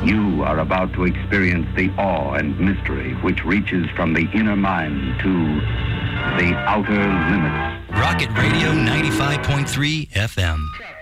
You are about to experience the awe and mystery which reaches from the inner mind to the outer limits. Rocket Radio 95.3 FM.